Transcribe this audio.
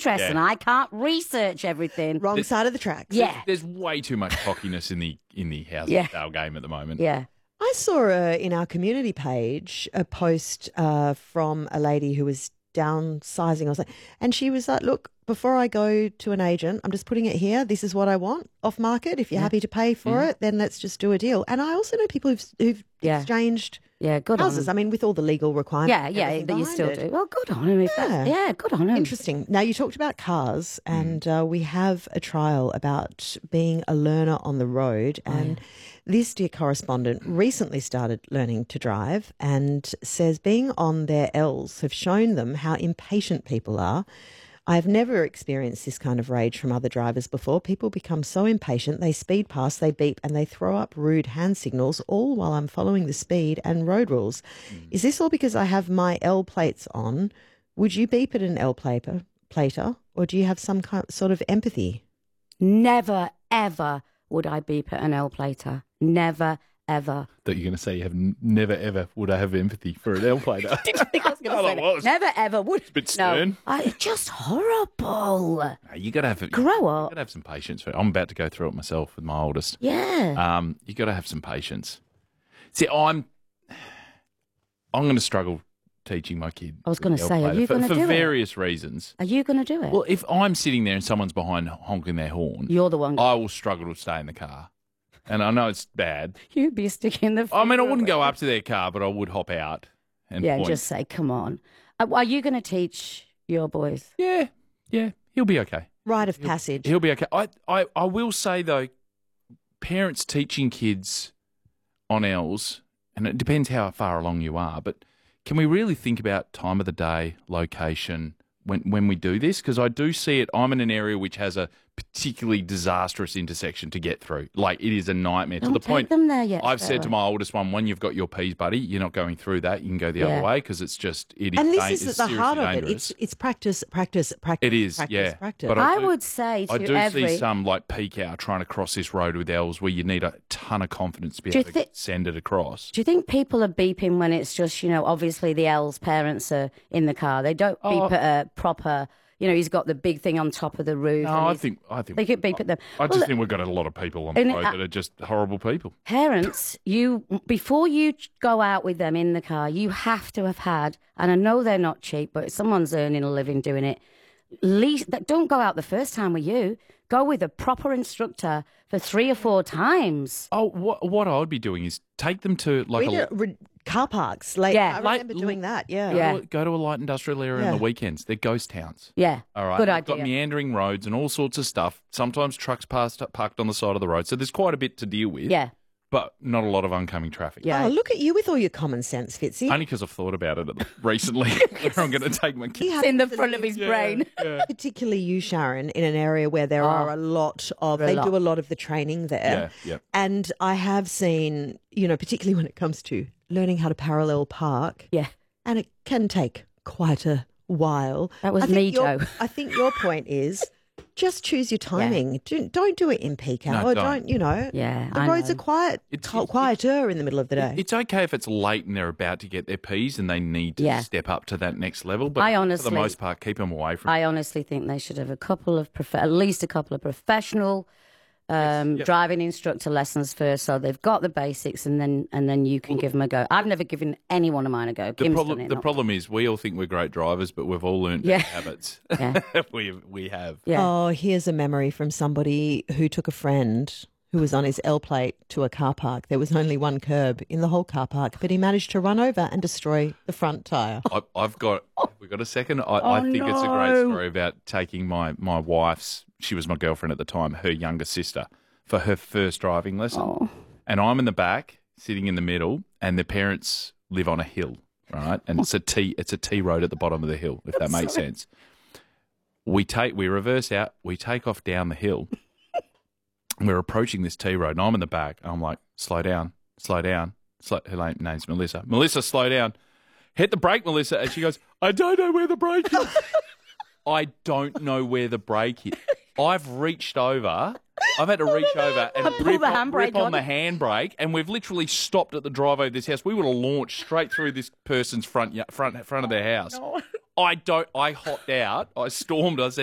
interest Yeah. and I can't research everything. Wrong side of the tracks. Yeah. There's way too much cockiness in the housing Yeah. sale game at the moment. Yeah. I saw in our community page a post from a lady who was downsizing or something, and she was like, look, before I go to an agent, I'm just putting it here. This is what I want off market. If you're happy to pay for it, then let's just do a deal. And I also know people who've exchanged good houses. on I mean, with all the legal requirements. Yeah, and yeah, everything that you behind still it. do. Well, good on him. Good on him. Interesting. Now, you talked about cars, and we have a trial about being a learner on the road. And this dear correspondent recently started learning to drive and says being on their L's have shown them how impatient people are. I've never experienced this kind of rage from other drivers before. People become so impatient, they speed past, they beep, and they throw up rude hand signals, all while I'm following the speed and road rules. Is this all because I have my L plates on? Would you beep at an L plater, or do you have some sort of empathy? Never, ever would I beep at an L plater. Never, ever. That you're going to say you have never ever would I have empathy for an L plater. Did you think I was going to say that? Never, ever would. It's a bit stern. No, it's just horrible. No, you got to have Grow up. You got to have some patience. I'm about to go through it myself with my oldest. Yeah. You got to have some patience. See, I'm going to struggle teaching my kid. I was going to L say, are plater you going to do it? For various reasons. Are you going to do it? Well, if I'm sitting there and someone's behind honking their horn, You're the one. I will struggle to stay in the car. And I know it's bad. You'd be sticking the. I mean, I wouldn't go up to their car, but I would hop out and point. just say, come on. Are you going to teach your boys? Yeah, he'll be okay. Rite of passage. He'll be okay. I will say, though, parents teaching kids on L's, and it depends how far along you are, but can we really think about time of the day, location, when we do this? Because I do see it. I'm in an area which has a particularly disastrous intersection to get through. Like, it is a nightmare Don't to the take point them there yet, I've said to Sarah. my oldest one, when you've got your P's, buddy, you're not going through that. You can go the other way because it's just, it is And it's this is at the seriously heart of it. dangerous. It's practice. It is, practice, yeah. practice. But I do- would say to I do every. see some like peak hour trying to cross this road with L's where you need a ton of confidence to be Do you able to thi- send it across. Do you think people are beeping when it's just, obviously the L's parents are in the car? They don't beep at a proper, he's got the big thing on top of the roof. No, and I he's- think they could beep at them. I Well, just think we've got a lot of people on the And road that are just horrible people. Parents, before you go out with them in the car, you have to have had, and I know they're not cheap, but someone's earning a living doing it. Don't go out the first time with you. Go with a proper instructor for 3 or 4 times. Oh, what I would be doing is take them to like car parks. Like, Yeah. I remember doing that. Yeah. Yeah. go to a light industrial area on the weekends. They're ghost towns. Yeah, All right. good They've idea. got meandering roads and all sorts of stuff. Sometimes trucks parked on the side of the road. So there's quite a bit to deal with. Yeah, But not a lot of oncoming traffic. yeah. Oh, look at you with all your common sense, Fitzy. Only because I've thought about it recently where I'm going to take my He kids. happens in the to front live, of his brain. particularly you, Sharon, in an area where there are a lot of, they do a lot of the training there. Yeah. And I have seen, particularly when it comes to learning how to parallel park, Yeah. and it can take quite a while. That was I think me, your- Joe. I think your point is just choose your timing. Don't do it in peak hour. don't. Yeah, The I roads know. are quieter in the middle of the day. It's okay if it's late and they're about to get their P's and they need to Yeah. step up to that next level. But I for honestly- the most part, keep them away from I honestly think they should have at least a couple of professional driving instructor lessons first, so they've got the basics, and then you can give them a go. I've never given any one of mine a go. Kim's done it, The not- problem is we all think we're great drivers, but we've all learned Yeah. bad habits. Yeah. we have. Yeah. Oh, here's a memory from somebody who took a friend who was on his L plate to a car park. There was only one curb in the whole car park, but he managed to run over and destroy the front tyre. We've got a second. I think it's a great story about taking my wife's, she was my girlfriend at the time, her younger sister, for her first driving lesson. Oh. And I'm in the back, sitting in the middle, and the parents live on a hill, right? And it's a T road at the bottom of the hill, if that makes sense. We reverse out, we take off down the hill. We're approaching this T road, and I'm in the back. And I'm like, slow down. Her name's Melissa. Melissa, slow down. Hit the brake, Melissa. And she goes, I don't know where the brake is. I don't know where the brake is. I've reached over. I've had to reach over and rip the on handbrake on. the handbrake, and we've literally stopped at the driveway of this house. We would have launched straight through this person's front of their house. I hopped out. I stormed. I said,